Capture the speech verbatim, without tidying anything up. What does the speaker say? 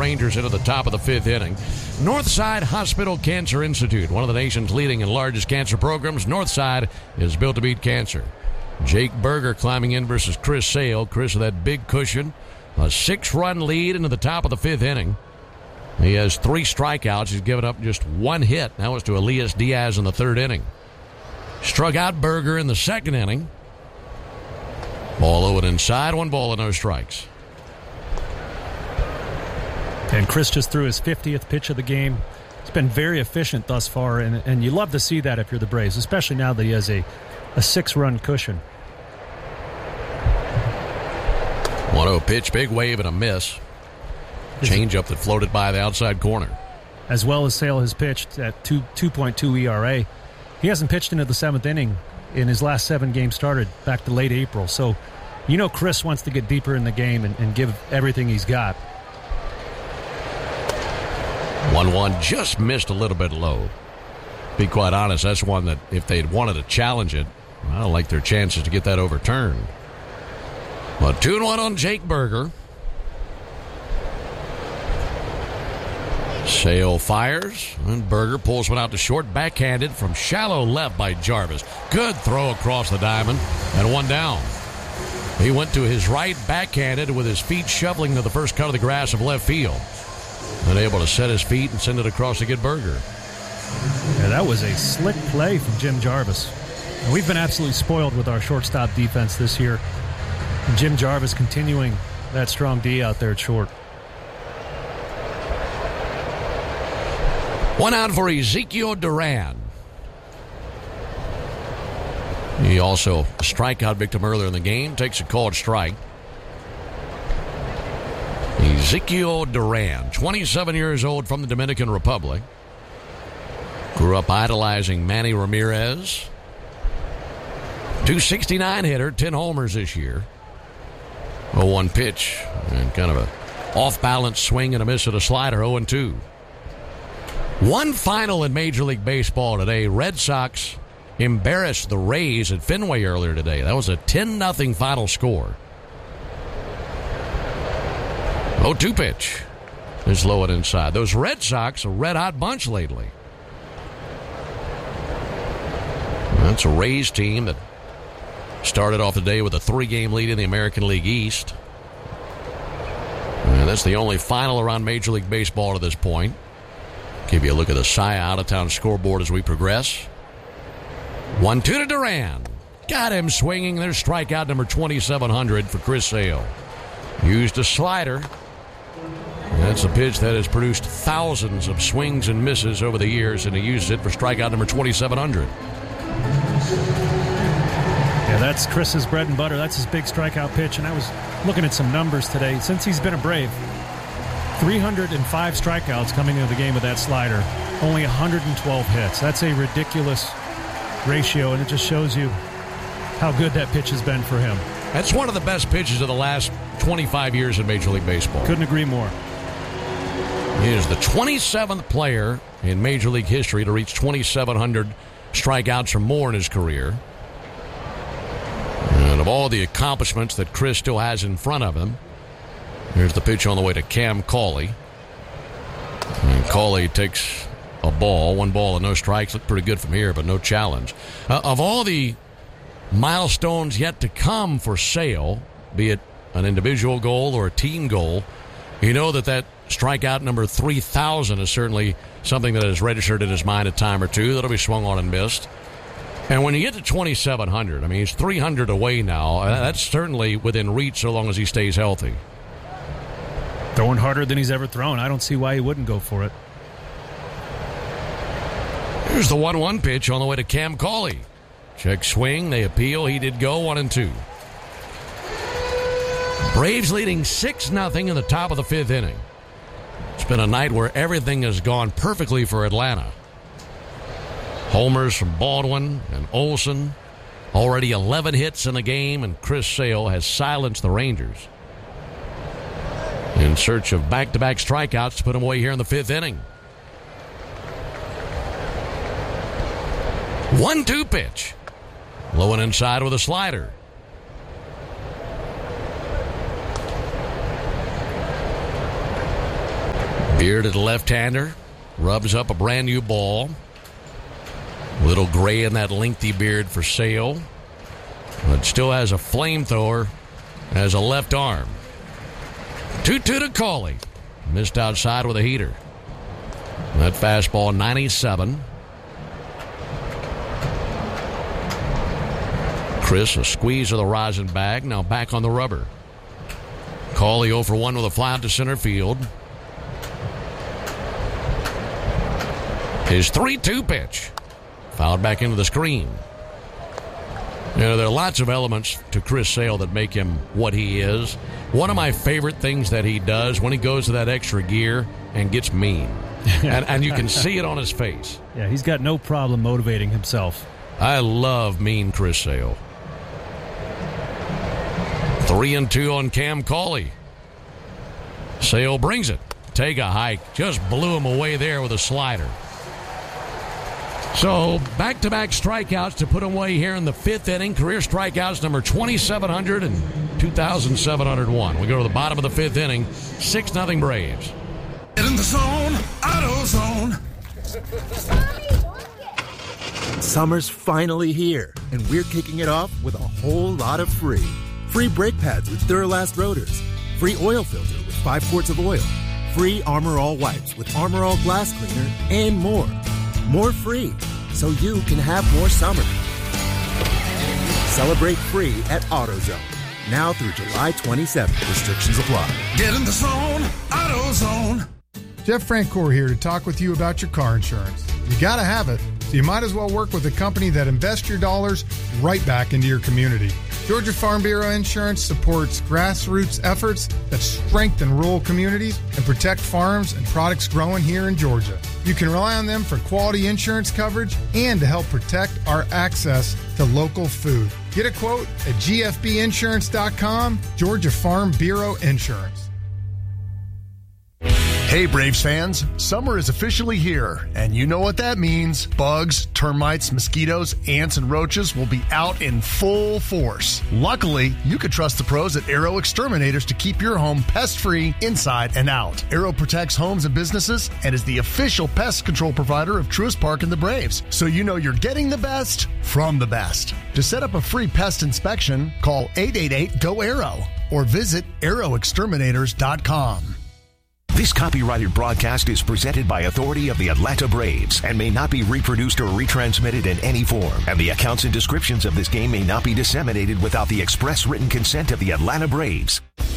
Rangers into the top of the fifth inning. Northside Hospital Cancer Institute, one of the nation's leading and largest cancer programs. Northside is built to beat cancer. Jake Berger climbing in versus Chris Sale. Chris with that big cushion. A six-run lead into the top of the fifth inning. He has three strikeouts. He's given up just one hit. That was to Elias Diaz in the third inning. Struck out Berger in the second inning. Ball low and inside. One ball and no strikes. And Chris just threw his fiftieth pitch of the game. He's been very efficient thus far, and, and you love to see that if you're the Braves, especially now that he has a, a six-run cushion. one oh pitch, big wave and a miss. Change-up that floated by the outside corner. As well as Sale has pitched at two point two E R A. He hasn't pitched into the seventh inning in his last seven games started back to late April. So, you know Chris wants to get deeper in the game and, and give everything he's got. one one just missed a little bit low. Be quite honest, that's one that if they'd wanted to challenge it, I don't like their chances to get that overturned. But two and one on Jake Berger. Sale fires, and Berger pulls one out to short, backhanded from shallow left by Jarvis. Good throw across the diamond, and one down. He went to his right, backhanded, with his feet shoveling to the first cut of the grass of left field. And able to set his feet and send it across to get Berger. Yeah, that was a slick play from Jim Jarvis. And we've been absolutely spoiled with our shortstop defense this year. And Jim Jarvis continuing that strong D out there at short. One out for Ezekiel Duran. He also a strikeout victim earlier in the game. Takes a called strike. Ezekiel Duran, twenty-seven years old, from the Dominican Republic. Grew up idolizing Manny Ramirez. two sixty-nine hitter, ten homers this year. oh one pitch, and kind of a off-balance swing and a miss at a slider, oh and two. One final in Major League Baseball today. Red Sox embarrassed the Rays at Fenway earlier today. That was a ten nothing final score. oh two pitch is low and inside. Those Red Sox, a red-hot bunch lately. That's a Rays team that started off the day with a three-game lead in the American League East. And that's the only final around Major League Baseball to this point. Give you a look at the S I A out-of-town scoreboard as we progress. one two to Duran. Got him swinging. There's strikeout number twenty-seven hundred for Chris Sale. Used a slider. That's a pitch that has produced thousands of swings and misses over the years, and he used it for strikeout number twenty-seven hundred. Yeah, that's Chris's bread and butter. That's his big strikeout pitch, and I was looking at some numbers today. Since he's been a Brave, three hundred five strikeouts coming into the game with that slider, only one hundred twelve hits. That's a ridiculous ratio, and it just shows you how good that pitch has been for him. That's one of the best pitches of the last twenty-five years in Major League Baseball. Couldn't agree more. He is the twenty-seventh player in Major League history to reach twenty-seven hundred strikeouts or more in his career. And of all the accomplishments that Chris still has in front of him, here's the pitch on the way to Cam Cauley. And Cauley takes a ball, one ball and no strikes. Looked pretty good from here, but no challenge. Uh, of all the milestones yet to come for Sale, be it an individual goal or a team goal, you know that that strikeout number three thousand is certainly something that has registered in his mind a time or two. That'll be swung on and missed. And when you get to twenty-seven hundred, I mean, he's three hundred away now. That's certainly within reach so long as he stays healthy. Throwing harder than he's ever thrown. I don't see why he wouldn't go for it. Here's the one one pitch on the way to Cam Cauley. Check swing. They appeal. He did go one and two. Braves leading six nothing in the top of the fifth inning. It's been a night where everything has gone perfectly for Atlanta. Homers from Baldwin and Olson. Already eleven hits in the game, and Chris Sale has silenced the Rangers. In search of back-to-back strikeouts to put him away here in the fifth inning. one two pitch. Low and inside with a slider. Bearded left-hander rubs up a brand new ball. Little gray in that lengthy beard for Sale, but still has a flamethrower as a left arm. two two to Cawley. Missed outside with a heater. That fastball, ninety-seven. Chris, a squeeze of the rosin bag, now back on the rubber. Cawley oh for one with a fly out to center field. His three two pitch. Fouled back into the screen. You know, there are lots of elements to Chris Sale that make him what he is. One of my favorite things that he does when he goes to that extra gear and gets mean. and, and you can see it on his face. Yeah, he's got no problem motivating himself. I love mean Chris Sale. Three and two on Cam Cawley. Sale brings it. Take a hike. Just blew him away there with a slider. So, back-to-back strikeouts to put away here in the fifth inning. Career strikeouts number twenty-seven hundred and two thousand seven hundred one. We go to the bottom of the fifth inning. six nothing Braves. Get in the zone, AutoZone. Summer's finally here, and we're kicking it off with a whole lot of free. Free brake pads with Duralast rotors. Free oil filter with five quarts of oil. Free Armor All wipes with Armor All glass cleaner, and more. More free, so you can have more summer. Celebrate free at AutoZone. Now through July twenty-seventh. Restrictions apply. Get in the zone, AutoZone. Jeff Francoeur here to talk with you about your car insurance. You gotta have it, so you might as well work with a company that invests your dollars right back into your community. Georgia Farm Bureau Insurance supports grassroots efforts that strengthen rural communities and protect farms and products growing here in Georgia. You can rely on them for quality insurance coverage and to help protect our access to local food. Get a quote at G F B insurance dot com, Georgia Farm Bureau Insurance. Hey Braves fans, summer is officially here, and you know what that means. Bugs, termites, mosquitoes, ants, and roaches will be out in full force. Luckily, you can trust the pros at Aero Exterminators to keep your home pest-free inside and out. Aero protects homes and businesses and is the official pest control provider of Truist Park and the Braves, so you know you're getting the best from the best. To set up a free pest inspection, call eight eight eight, G O, A R O or visit aero exterminators dot com. This copyrighted broadcast is presented by authority of the Atlanta Braves and may not be reproduced or retransmitted in any form. And the accounts and descriptions of this game may not be disseminated without the express written consent of the Atlanta Braves.